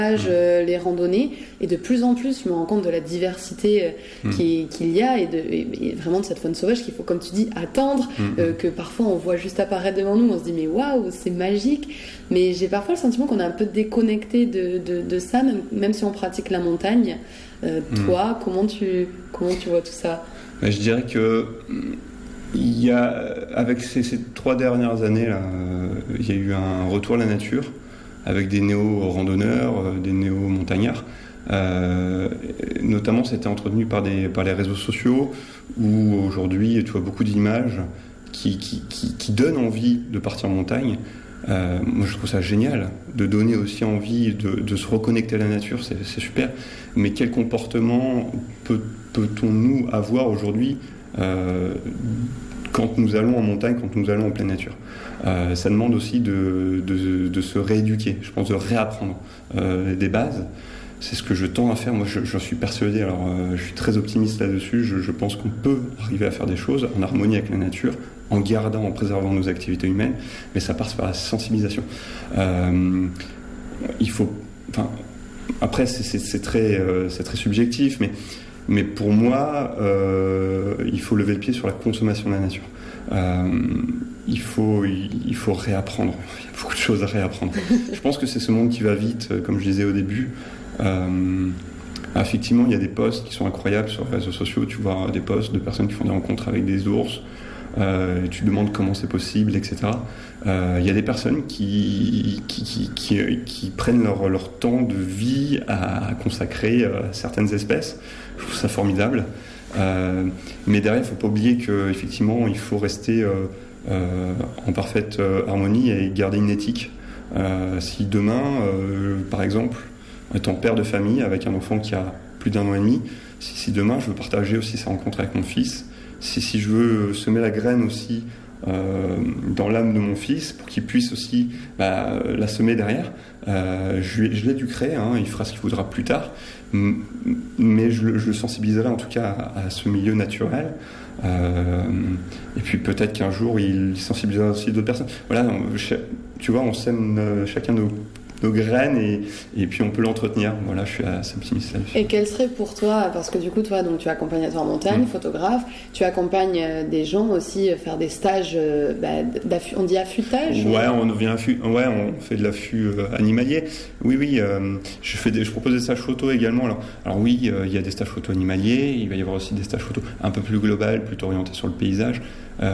les randonnées, et de plus en plus je me rends compte de la diversité qu'il y a et vraiment de cette faune sauvage qu'il faut, comme tu dis, attendre, que parfois on voit juste apparaître devant nous, on se dit mais waouh, c'est magique, mais j'ai parfois le sentiment qu'on est un peu déconnecté de ça, même si on pratique la montagne. Toi, comment tu vois tout ça? Je dirais que il y a, avec ces 3 dernières années là, il y a eu un retour à la nature, avec des néo-randonneurs, des néo-montagnards. Notamment, c'était entretenu par les réseaux sociaux, où aujourd'hui, tu vois beaucoup d'images qui donnent envie de partir en montagne. Moi, je trouve ça génial, de donner aussi envie de se reconnecter à la nature, c'est super. Mais quel comportement peut-on nous avoir aujourd'hui quand nous allons en montagne, quand nous allons en pleine nature? Ça demande aussi de se rééduquer, je pense, de réapprendre des bases. C'est ce que je tends à faire. Moi, j'en suis persuadé. Alors, je suis très optimiste là-dessus. Je pense qu'on peut arriver à faire des choses en harmonie avec la nature, en préservant nos activités humaines. Mais ça passe par la sensibilisation. Après, c'est très subjectif, mais pour moi, il faut lever le pied sur la consommation de la nature. Il faut réapprendre. Il y a beaucoup de choses à réapprendre. Je pense que c'est ce monde qui va vite, comme je disais au début. Effectivement, il y a des posts qui sont incroyables sur les réseaux sociaux. Tu vois des posts de personnes qui font des rencontres avec des ours. Tu te demandes comment c'est possible, etc. Il y a des personnes qui prennent leur temps de vie à consacrer à certaines espèces. Je trouve ça formidable. Mais derrière, il ne faut pas oublier qu'effectivement, il faut rester en parfaite harmonie et garder une éthique. Si demain, par exemple, étant père de famille avec un enfant qui a plus d'1 an et demi, si demain je veux partager aussi sa rencontre avec mon fils, si je veux semer la graine aussi dans l'âme de mon fils pour qu'il puisse aussi la semer derrière, je l'éduquerai, il fera ce qu'il voudra plus tard, mais je le sensibiliserai en tout cas à ce milieu naturel. Et puis peut-être qu'un jour il sensibilisera aussi d'autres personnes. Voilà, tu vois, on sème chacun nos graines et puis on peut l'entretenir. Voilà, je suis assez optimiste là-dessus. Et quel serait pour toi, parce que du coup toi donc tu accompagnes en montagne, photographe, tu accompagnes des gens aussi faire des stages, on dit affûtage? Ouais, on fait de l'affût animalier. Oui, je propose des stages photo également. Alors oui, il y a des stages photo animaliers, il va y avoir aussi des stages photo un peu plus global, plutôt orientés sur le paysage.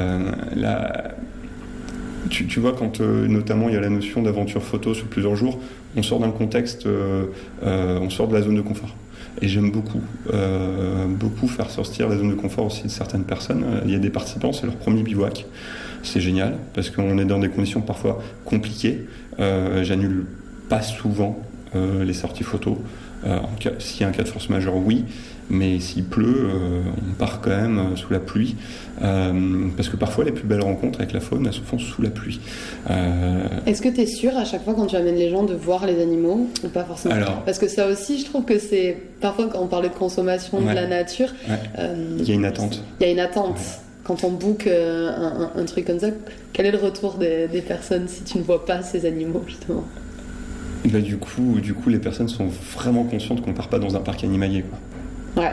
Tu vois, quand notamment il y a la notion d'aventure photo sur plusieurs jours, on sort d'un contexte, on sort de la zone de confort. Et j'aime beaucoup faire sortir la zone de confort aussi de certaines personnes. Il y a des participants, c'est leur premier bivouac. C'est génial, parce qu'on est dans des conditions parfois compliquées. J'annule pas souvent les sorties photo. S'il y a un cas de force majeure, oui. Mais s'il pleut, on part quand même sous la pluie, parce que parfois les plus belles rencontres avec la faune, elles se font sous la pluie. Est-ce que tu es sûr à chaque fois quand tu amènes les gens de voir les animaux ou pas forcément? Parce que ça aussi, je trouve que c'est parfois quand on parlait de consommation de la nature, il y a une attente. Quand on book un truc comme ça, quel est le retour des personnes si tu ne vois pas ces animaux justement? Du coup, les personnes sont vraiment conscientes qu'on ne part pas dans un parc animalier, quoi. Ouais.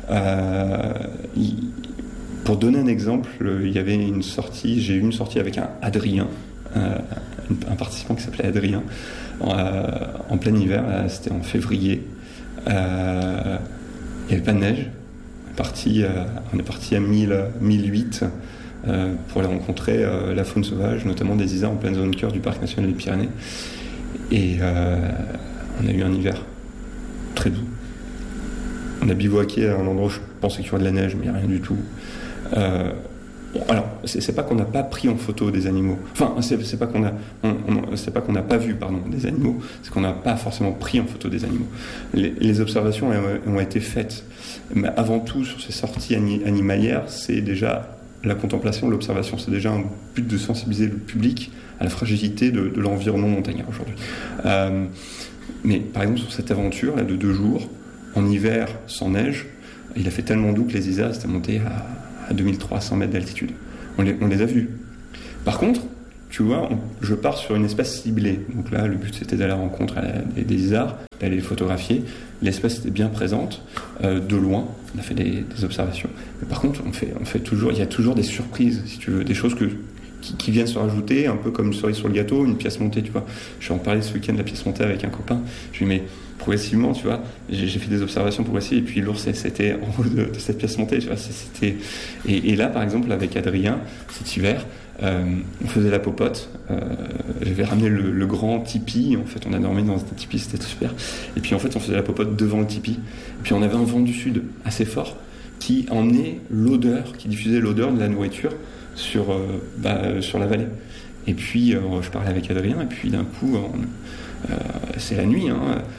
Pour donner un exemple, j'ai eu une sortie avec un Adrien, un participant qui s'appelait Adrien, en plein hiver, c'était en février. Il n'y avait pas de neige. On est parti à 1008 pour aller rencontrer la faune sauvage, notamment des isards en pleine zone cœur du parc national des Pyrénées. Et on a eu un hiver très doux. On a bivouaqué à un endroit où je pensais qu'il y aurait de la neige, mais il n'y a rien du tout. Alors, c'est pas qu'on n'a pas pris en photo des animaux. Enfin, c'est pas qu'on n'a pas vu, des animaux. C'est qu'on n'a pas forcément pris en photo des animaux. Les observations ont été faites. Mais avant tout, sur ces sorties animalières, c'est déjà la contemplation, l'observation. C'est déjà un but de sensibiliser le public à la fragilité de l'environnement montagnard aujourd'hui. Mais par exemple, sur cette aventure là, de 2 jours, en hiver, sans neige, il a fait tellement doux que les isards étaient montés à 2300 mètres d'altitude. On les a vus. Par contre, tu vois, je pars sur une espèce ciblée. Donc là, le but c'était d'aller à la rencontre des isards, d'aller les photographier. L'espèce était bien présente, de loin. On a fait des observations. Mais par contre, il y a toujours des surprises, si tu veux, des choses qui viennent se rajouter, un peu comme une cerise sur le gâteau, une pièce montée, tu vois. Je vais en parler ce week-end de la pièce montée avec un copain. Je lui dis, mais progressivement, tu vois, j'ai fait des observations progressives, et puis l'ours, c'était en haut de cette pièce montée, tu vois. Et là, par exemple, avec Adrien, cet hiver, on faisait la popote. J'avais ramené le grand tipi. En fait, on a dormi dans un tipi, c'était super. Et puis, en fait, on faisait la popote devant le tipi. Et puis, on avait un vent du sud assez fort qui emmenait qui diffusait l'odeur de la nourriture sur la vallée. Et puis, je parlais avec Adrien, et puis d'un coup, c'est la nuit,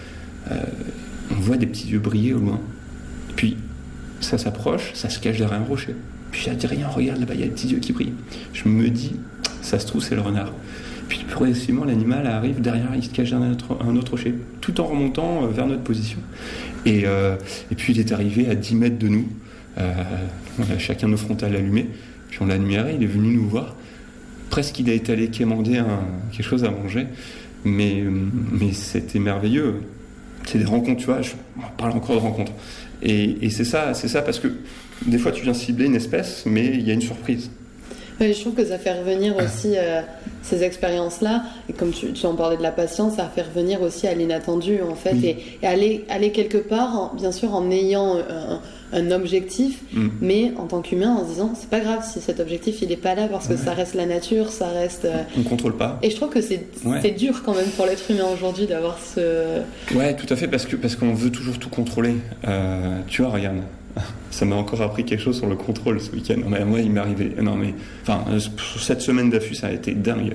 on voit des petits yeux briller au loin. Et puis, ça s'approche, ça se cache derrière un rocher. Puis Adrien, regarde là-bas, il y a des petits yeux qui brillent. Je me dis, ça se trouve, c'est le renard. Puis progressivement, l'animal arrive derrière, il se cache derrière un autre rocher, tout en remontant vers notre position. Et puis, il est arrivé à 10 mètres de nous. On a chacun nos frontales allumées. Puis on l'a admiré, il est venu nous voir. Presque il a été allé quémander quelque chose à manger. Mais c'était merveilleux. C'est des rencontres, tu vois, on parle encore de rencontres. Et c'est ça parce que des fois tu viens cibler une espèce, mais il y a une surprise. Oui, je trouve que ça fait revenir aussi ces expériences-là, et comme tu en parlais de la patience, ça fait revenir aussi à l'inattendu en fait, oui. et aller quelque part, bien sûr en ayant un objectif, mais en tant qu'humain en se disant c'est pas grave si cet objectif il est pas là parce que ça reste la nature, ça reste... On contrôle pas. Et je trouve que c'est dur quand même pour l'être humain aujourd'hui d'avoir ce... Ouais, tout à fait, parce qu'on veut toujours tout contrôler. Tu vois, regarde, ça m'a encore appris quelque chose sur le contrôle ce week-end. Non, mais moi, il m'est arrivé... Non, mais... Enfin, cette semaine d'affût, ça a été dingue.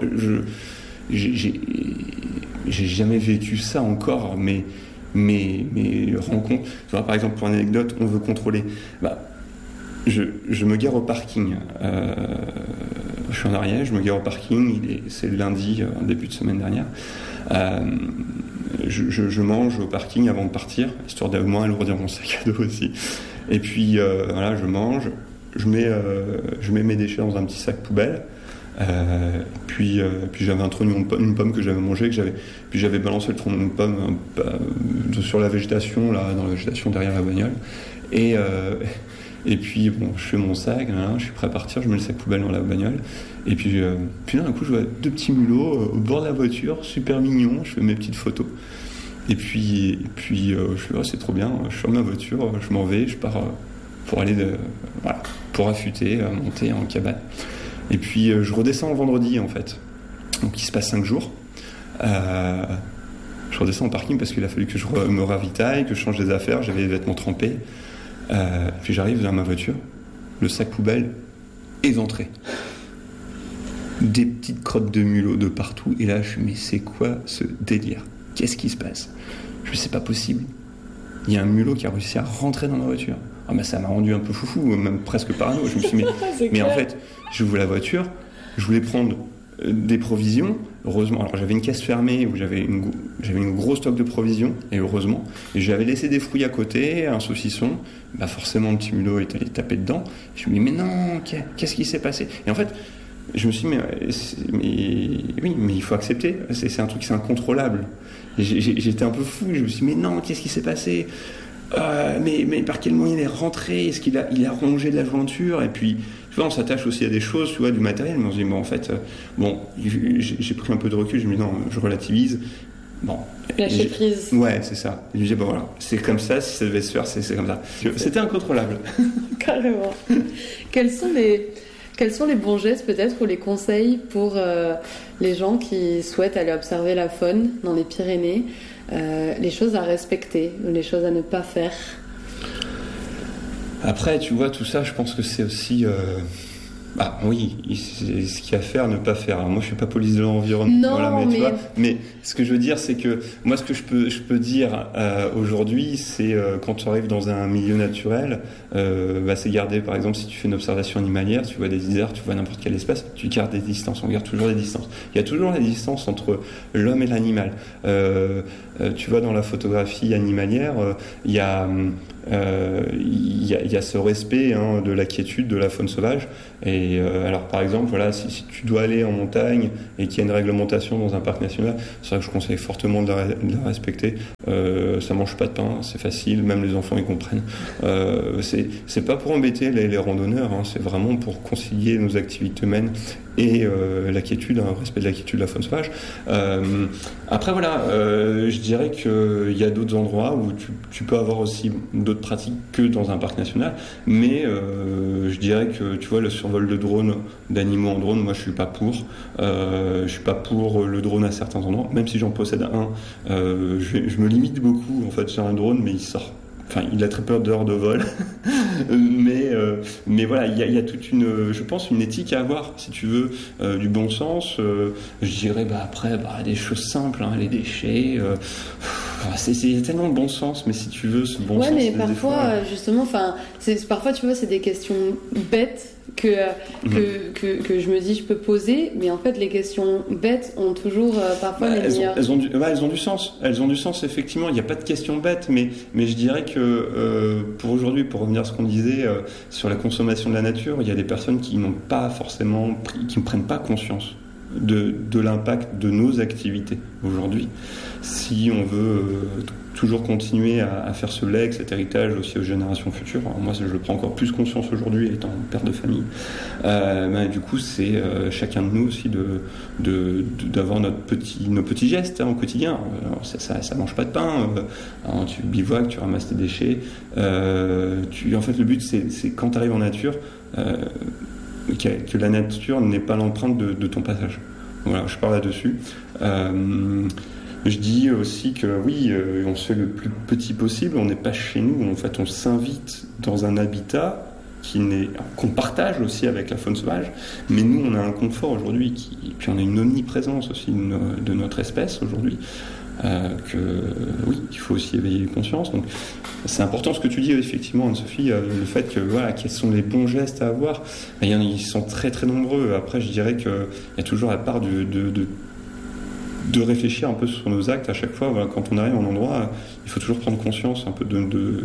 J'ai jamais vécu ça encore, mais rencontres... Tu vois, par exemple, pour une anecdote, on veut contrôler. Je me gare au parking. Je suis en Ariège, je me gare au parking. C'est le lundi, début de semaine dernière. Je mange au parking avant de partir, histoire de moins alourdir mon sac à dos aussi. Et puis voilà, je mange, je mets mes déchets dans un petit sac poubelle. Puis j'avais introduit une pomme que j'avais mangée, puis j'avais balancé le tronc d'une pomme sur la végétation, là, dans la végétation derrière la bagnole. Et puis bon, je fais mon sac, je suis prêt à partir, je mets le sac poubelle dans la bagnole. Et puis d'un coup, je vois 2 petits mulots au bord de la voiture, super mignons, je fais mes petites photos. Et puis je fais, c'est trop bien, je ferme ma voiture, je m'en vais, je pars pour aller pour affûter, monter en cabane. Et puis je redescends le vendredi en fait. Donc il se passe 5 jours. Je redescends au parking parce qu'il a fallu que je me ravitaille, que je change des affaires, j'avais les vêtements trempés. Puis j'arrive vers ma voiture, le sac poubelle éventré. Des petites crottes de mulot de partout. Et là, je me dis, mais c'est quoi ce délire ? Qu'est-ce qui se passe ? Je me dis, c'est pas possible. Il y a un mulot qui a réussi à rentrer dans ma voiture. Ça m'a rendu un peu foufou, même presque parano. Je me suis dit, mais en fait, j'ouvre la voiture, je voulais prendre des provisions. Heureusement, alors j'avais une caisse fermée où j'avais une grosse stock de provisions, et heureusement, et j'avais laissé des fruits à côté, un saucisson. Forcément, le petit mulot est allé taper dedans. Je me dis, mais non, qu'est-ce qui s'est passé ? Et en fait, je me suis dit, mais il faut accepter. C'est un truc, c'est incontrôlable. Et j'étais un peu fou. Je me suis dit, mais non, qu'est-ce qui s'est passé ? Mais par quel moyen il est rentré ? Est-ce qu'il a rongé de l'aventure ? Et puis, tu vois, on s'attache aussi à des choses, tu vois, du matériel. Mais on se dit, en fait, j'ai pris un peu de recul. Je me dis, non, je relativise. Lâcher prise. Ouais, c'est ça. Et je me dis, voilà, c'est comme ça, si ça devait se faire, c'est comme ça. C'était incontrôlable. Carrément. Quels sont les bons gestes peut-être ou les conseils pour les gens qui souhaitent aller observer la faune dans les Pyrénées, les choses à respecter, les choses à ne pas faire? Après, tu vois, tout ça, je pense que c'est aussi... oui, c'est ce qu'il y a à faire, ne pas faire. Alors moi, je suis pas police de l'environnement. Non, tu vois, mais ce que je veux dire, c'est que moi, ce que je peux dire aujourd'hui, c'est quand tu arrives dans un milieu naturel, c'est garder, par exemple, si tu fais une observation animalière, tu vois des isards, tu vois n'importe quel espace, tu gardes des distances. On garde toujours des distances. Il y a toujours des distances entre l'homme et l'animal. Tu vois, dans la photographie animalière, il y a il y a ce respect de la quiétude de la faune sauvage. Et alors par exemple, voilà, si tu dois aller en montagne et qu'il y a une réglementation dans un parc national, c'est vrai que je conseille fortement de la respecter. Ça mange pas de pain, c'est facile, même les enfants y comprennent. C'est pas pour embêter les randonneurs, c'est vraiment pour concilier nos activités humaines et la quiétude, le respect de la quiétude de la faune sauvage. Après voilà, je dirais qu'il y a d'autres endroits où tu peux avoir aussi d'autres pratiques que dans un parc national, mais je dirais que tu vois, le survol de drone, d'animaux en drone, moi je suis pas pour. Je suis pas pour le drone à certains endroits, même si j'en possède un. Je me limite beaucoup en fait sur un drone, mais il sort. Enfin, il a très peur d'heures de vol, mais voilà, il y a toute je pense, une éthique à avoir, si tu veux, du bon sens. Je dirais, après, des choses simples, les déchets. C'est tellement de bon sens, mais si tu veux, ce bon sens. Ouais, mais parfois, justement, parfois, tu vois, c'est des questions bêtes que je me dis je peux poser, mais en fait les questions bêtes ont toujours parfois les meilleures. Elles ont du sens. Elles ont du sens, effectivement. Il n'y a pas de questions bêtes, mais je dirais que pour aujourd'hui, pour revenir à ce qu'on disait sur la consommation de la nature, il y a des personnes qui n'ont pas forcément qui ne prennent pas conscience de l'impact de nos activités aujourd'hui. Si on veut toujours continuer à faire ce legs, cet héritage aussi aux générations futures. Alors moi, je le prends encore plus conscience aujourd'hui, étant père de famille. Du coup, c'est chacun de nous aussi d'avoir nos petits gestes au quotidien. Alors, ça mange pas de pain. Tu bivouacs, tu ramasses tes déchets. En fait, le but, c'est quand tu arrives en nature, que la nature n'est pas l'empreinte de ton passage. Voilà, je parle là-dessus. Je dis aussi que oui, on se fait le plus petit possible, on n'est pas chez nous, en fait on s'invite dans un habitat qu'on partage aussi avec la faune sauvage, mais nous on a un confort aujourd'hui, puis on a une omniprésence aussi de notre espèce aujourd'hui, il faut aussi éveiller les consciences. Donc c'est important ce que tu dis effectivement, Anne-Sophie, le fait que quels sont les bons gestes à avoir. Ils sont très très nombreux. Après je dirais qu'il y a toujours la part de réfléchir un peu sur nos actes à chaque fois. Quand on arrive en endroit, il faut toujours prendre conscience un peu de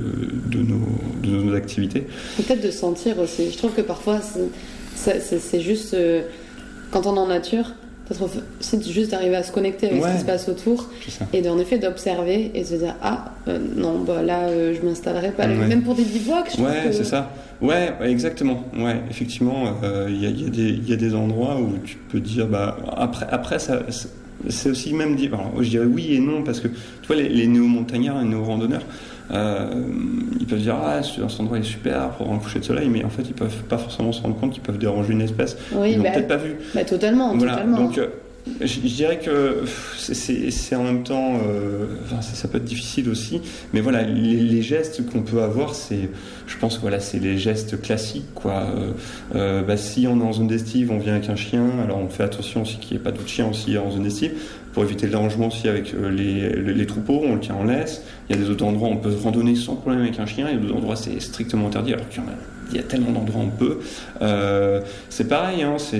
nos activités. Peut-être de sentir aussi. Je trouve que parfois c'est juste quand on est en nature, c'est juste d'arriver à se connecter avec ce qui se passe autour et en effet d'observer et de se dire non, là je m'installerai pas. Même pour des bivouacs, je trouve que... c'est ça. Ouais, exactement. Ouais, effectivement, il y a des endroits où tu peux dire après ça. C'est aussi même dire, je dirais oui et non, parce que tu vois les néo-montagnards, les néo-randonneurs, ils peuvent dire cet endroit est super pour un coucher de soleil, mais en fait ils peuvent pas forcément se rendre compte qu'ils peuvent déranger une espèce. Ils l'ont peut-être pas vu. Totalement. Donc je dirais que c'est en même temps, ça peut être difficile aussi, mais voilà, les gestes qu'on peut avoir, je pense que c'est les gestes classiques, quoi. Si on est en zone d'estive, on vient avec un chien, alors on fait attention aussi qu'il n'y ait pas d'autres chiens aussi en zone d'estive, pour éviter le dérangement aussi avec les troupeaux, on le tient en laisse. Il y a des autres endroits où on peut randonner sans problème avec un chien, et d'autres endroits c'est strictement interdit, alors qu'il y a tellement d'endroits où on peut. C'est pareil,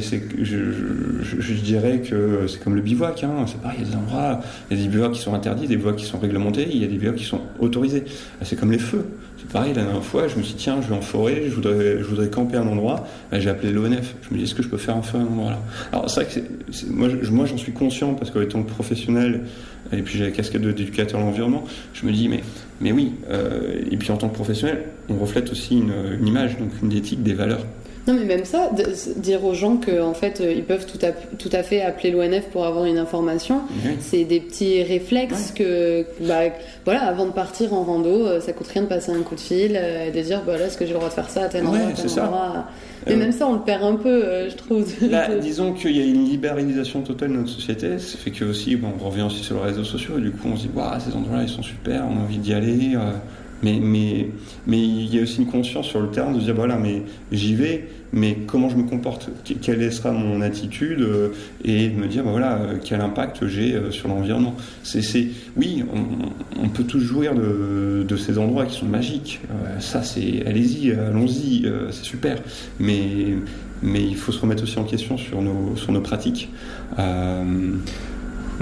je dirais que c'est comme le bivouac, c'est pareil, il y a des endroits, il y a des bivouacs qui sont interdits, des bivouacs qui sont réglementés, il y a des bivouacs qui sont autorisés. C'est comme les feux. C'est pareil, la dernière fois, je me suis dit, tiens, je vais en forêt, je voudrais camper à un endroit. J'ai appelé l'ONF. Je me dis, est-ce que je peux faire un feu à un endroit là? Alors, c'est vrai que moi, j'en suis conscient, parce qu'étant professionnel, et puis j'ai la casquette d'éducateur à l'environnement, je me dis, mais oui. Et puis en tant que professionnel, on reflète aussi une image, donc une éthique, des valeurs. Non, mais même ça, dire aux gens qu'en fait, ils peuvent tout à fait appeler l'ONF pour avoir une information, c'est des petits réflexes que, avant de partir en rando, ça coûte rien de passer un coup de fil et de dire, est-ce que j'ai le droit de faire ça à tel endroit, tel endroit. Mais même ça, on le perd un peu, je trouve. Disons qu'il y a une libéralisation totale de notre société, ça fait que aussi, on revient aussi sur les réseaux sociaux, et du coup, on se dit, ces endroits-là, ils sont super, on a envie d'y aller. Mais il y a aussi une conscience sur le terrain de se dire mais j'y vais, mais comment je me comporte, quelle sera mon attitude, et de me dire quel impact j'ai sur l'environnement. Oui, on peut tous jouir de ces endroits qui sont magiques, allez-y, allons-y, c'est super, mais il faut se remettre aussi en question sur nos pratiques.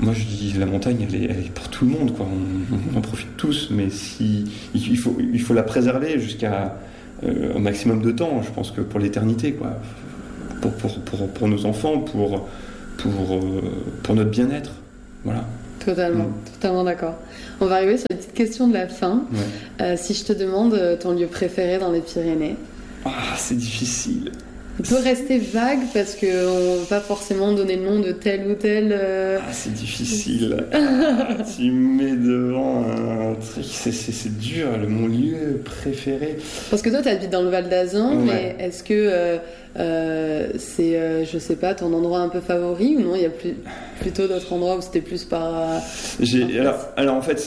moi je dis la montagne elle est pour tout le monde quoi. On en profite tous, mais il faut la préserver jusqu'à un maximum de temps, je pense que pour l'éternité quoi, pour nos enfants, pour notre bien-être, voilà. Totalement d'accord. On va arriver sur les petites questions de la fin. Ouais. Si je te demande ton lieu préféré dans les Pyrénées. C'est difficile. On peut rester vague parce qu'on ne va pas forcément donner le nom de tel ou tel. C'est difficile. Tu me mets devant un truc, c'est dur. Mon lieu préféré. Parce que toi, tu habites dans le Val d'Azun, mais est-ce que c'est, je sais pas, ton endroit un peu favori ou non? Il y a plutôt d'autres endroits où c'était plus par. Alors en fait,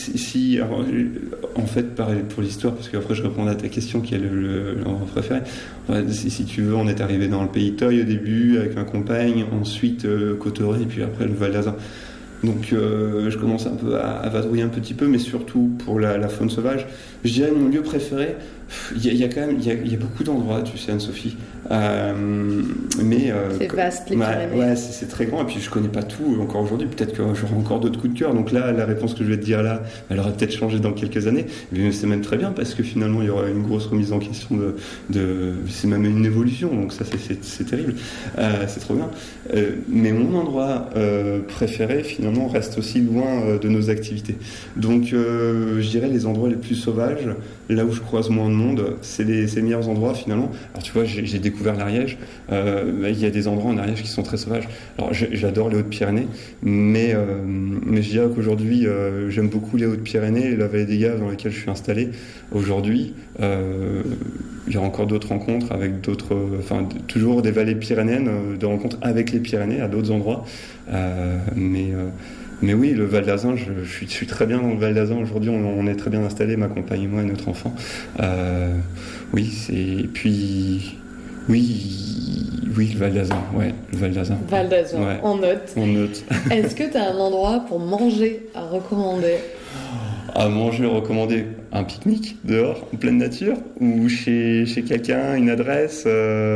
en fait, pareil pour l'histoire, parce qu'après je répondrai à ta question qui est l'endroit préféré. Si tu veux, on est arrivé dans le Pays Toy au début avec ma compagne, ensuite Cauterets et puis après le Val d'Azun. Donc je commence un peu à vadrouiller un petit peu, mais surtout pour la faune sauvage. Je dirais mon lieu préféré. Il y a beaucoup d'endroits, tu sais, Anne-Sophie. Mais c'est vaste, les Pyrénées. Ouais, c'est très grand. Et puis je connais pas tout encore aujourd'hui. Peut-être que j'aurai encore d'autres coups de cœur. Donc là, la réponse que je vais te dire là, elle aurait peut-être changé dans quelques années. Mais c'est même très bien parce que finalement, il y aura une grosse remise en question c'est même une évolution. Donc ça, c'est terrible. C'est trop bien. Mais mon endroit préféré, finalement, reste aussi loin de nos activités. Donc je dirais les endroits les plus sauvages, là où je croise moins de monde, c'est les meilleurs endroits finalement. Alors tu vois, j'ai découvert l'Ariège. Il y a des endroits en Ariège qui sont très sauvages. Alors j'adore les Hautes-Pyrénées, mais je dirais qu'aujourd'hui j'aime beaucoup les Hautes-Pyrénées et la vallée des Gaves dans laquelle je suis installé aujourd'hui. Il y a encore d'autres rencontres avec d'autres, toujours des vallées pyrénéennes, de rencontres avec les Pyrénées à d'autres endroits. Mais oui, le Val d'Azun, je suis très bien dans le Val d'Azun. Aujourd'hui, on est très bien installés, ma compagne et moi et notre enfant. Oui, le Val d'Azun, ouais, le Val d'Azun. Val d'Azun, ouais. On note. Est-ce que tu as un endroit pour manger à recommander? À manger, recommander un pique-nique dehors, en pleine nature, ou chez quelqu'un, une adresse.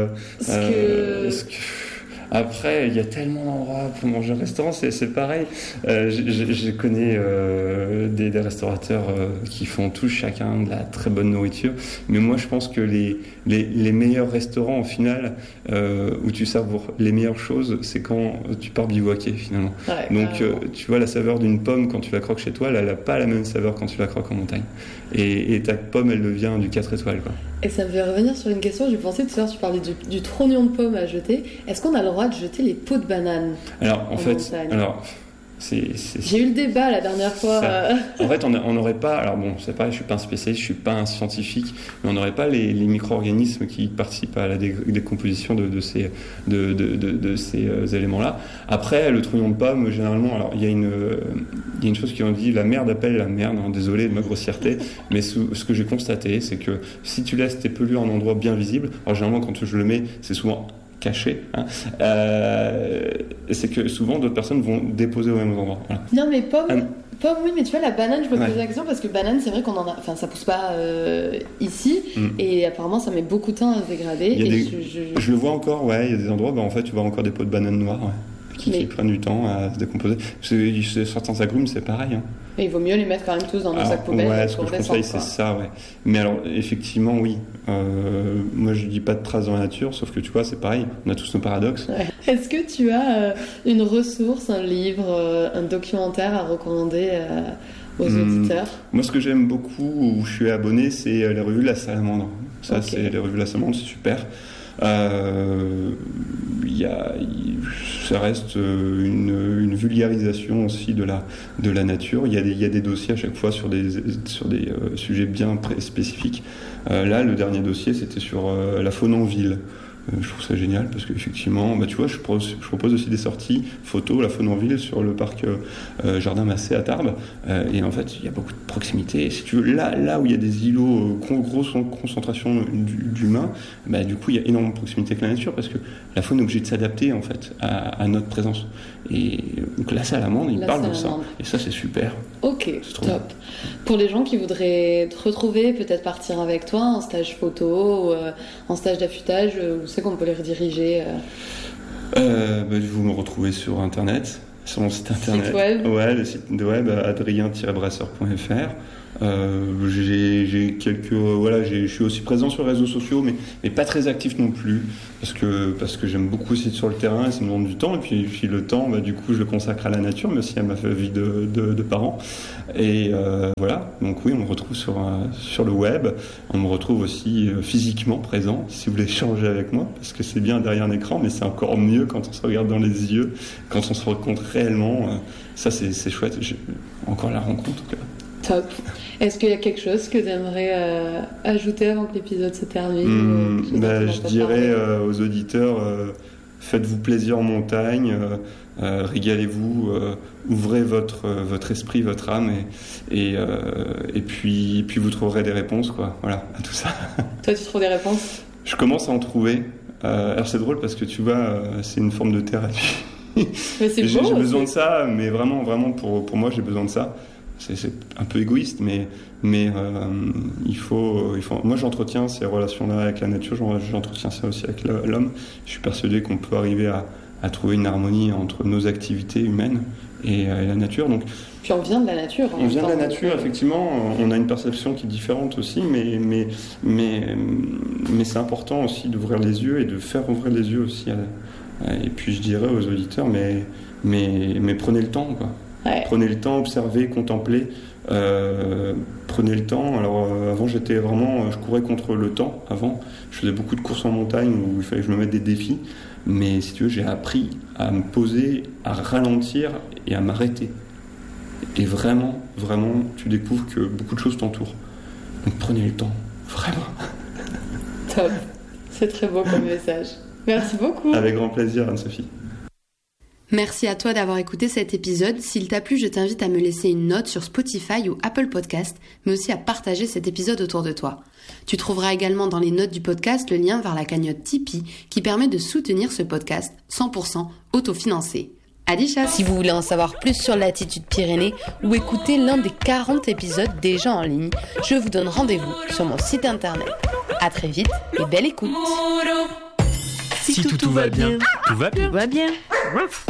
Après, il y a tellement d'endroits pour manger au restaurant, c'est pareil. Je connais des restaurateurs qui font tous chacun de la très bonne nourriture, mais moi je pense que les meilleurs restaurants au final, où tu savoures les meilleures choses, c'est quand tu pars bivouaquer finalement. Ouais, donc tu vois, la saveur d'une pomme quand tu la croques chez toi, elle n'a pas la même saveur quand tu la croques en montagne. Et ta pomme, elle devient du 4 étoiles, quoi. Et ça me fait revenir sur une question, j'ai pensé tout à l'heure, tu parlais du trognon de pomme à jeter. Est-ce qu'on a le droit de jeter les peaux de banane? Alors, en fait, j'ai eu le débat la dernière fois. En fait, on n'aurait pas. Alors bon, c'est pareil, je suis pas un spécialiste, je suis pas un scientifique, mais on n'aurait pas les micro-organismes qui participent à la décomposition de ces éléments-là. Après, le trognon de pomme, généralement, alors il y a une chose qui en dit, la merde appelle la merde. Hein, désolé de ma grossièreté, mais ce que j'ai constaté, c'est que si tu laisses tes pelures en endroit bien visible, alors généralement quand je le mets, c'est souvent caché, hein. C'est que souvent d'autres personnes vont déposer au même endroit. Voilà. Non mais pomme, oui, mais tu vois la banane, je me pose la question parce que banane, c'est vrai qu'on en a, enfin ça pousse pas ici et apparemment ça met beaucoup de temps à se dégrader. Je le vois encore, ouais, il y a des endroits, en fait tu vois encore des pots de banane noires, ouais, qui prennent du temps à se décomposer. Certains agrumes, c'est pareil. Hein. Et il vaut mieux les mettre quand même tous dans nos sacs poubelles. Ouais, ce que je conseille, c'est ça, ouais. Mais alors, effectivement, oui. Moi, je dis pas de traces dans la nature, sauf que tu vois, c'est pareil. On a tous nos paradoxes. Ouais. Est-ce que tu as une ressource, un livre, un documentaire à recommander aux auditeurs? Moi, ce que j'aime beaucoup, où je suis abonné, c'est les revues de la Salamandre. Ça, c'est les revues de la Salamandre, c'est super. Ça reste une vulgarisation aussi de la nature. Il y a des dossiers à chaque fois sur des sujets bien spécifiques. Là, le dernier dossier, c'était sur la faune en ville. Je trouve ça génial parce qu'effectivement, tu vois, je propose aussi des sorties photos, la faune en ville, sur le parc Jardin Massé à Tarbes. Et en fait, il y a beaucoup de proximité. Si tu veux, là où il y a des îlots, grosse concentration d'humains, du coup, il y a énormément de proximité avec la nature parce que la faune est obligée de s'adapter en fait à notre présence. Et donc la Salamandre, il parle de ça. Et ça, c'est super. Ok, top. Bien. Pour les gens qui voudraient te retrouver, peut-être partir avec toi en stage photo, en stage d'affûtage, où c'est qu'on peut les rediriger vous me retrouvez sur Internet, Sur mon site internet. Site web. Ouais, le site web adrien-brasseur.fr. J'ai quelques je suis aussi présent sur les réseaux sociaux, mais pas très actif non plus, parce que j'aime beaucoup aussi être sur le terrain et ça me demande du temps, et puis le temps, du coup je le consacre à la nature, mais aussi à ma vie de parent. Et voilà, donc oui, on me retrouve sur le web, on me retrouve aussi physiquement présent, si vous voulez échanger avec moi, parce que c'est bien derrière un écran, mais c'est encore mieux quand on se regarde dans les yeux, quand on se rencontre réellement. Ça c'est chouette. J'ai encore la rencontre en tout cas. Top. Est-ce qu'il y a quelque chose que tu aimerais ajouter avant que l'épisode se termine Je dirais aux auditeurs, faites-vous plaisir en montagne, régalez-vous, ouvrez votre esprit, votre âme, et puis vous trouverez des réponses, quoi. Voilà, à tout ça. Toi, tu trouves des réponses ? Je commence à en trouver. Alors c'est drôle parce que tu vois, c'est une forme de thérapie. Mais c'est beau, j'ai besoin de ça, mais vraiment pour moi, j'ai besoin de ça. C'est un peu égoïste, mais il faut. Moi, j'entretiens ces relations-là avec la nature, j'entretiens ça aussi avec l'homme. Je suis persuadé qu'on peut arriver à trouver une harmonie entre nos activités humaines et la nature. Donc, puis on vient de la nature. On vient de la nature, effectivement. On a une perception qui est différente aussi, mais c'est important aussi d'ouvrir les yeux et de faire ouvrir les yeux aussi. Et puis, je dirais aux auditeurs, mais prenez le temps, quoi. Ouais. Prenez le temps, observez, contemplez. Prenez le temps. Alors avant, je courais contre le temps. Avant, je faisais beaucoup de courses en montagne où il fallait que je me mette des défis. Mais si tu veux, j'ai appris à me poser, à ralentir et à m'arrêter. Et vraiment, tu découvres que beaucoup de choses t'entourent. Donc prenez le temps, vraiment. Top. C'est très beau comme message. Merci beaucoup. Avec grand plaisir, Anne-Sophie. Merci à toi d'avoir écouté cet épisode. S'il t'a plu, je t'invite à me laisser une note sur Spotify ou Apple Podcast, mais aussi à partager cet épisode autour de toi. Tu trouveras également dans les notes du podcast le lien vers la cagnotte Tipeee qui permet de soutenir ce podcast 100% autofinancé. Allez, chat! Si vous voulez en savoir plus sur l'Attitude Pyrénées ou écouter l'un des 40 épisodes déjà en ligne, je vous donne rendez-vous sur mon site internet. À très vite et belle écoute! Si tout va bien, tout va bien. Tout va bien.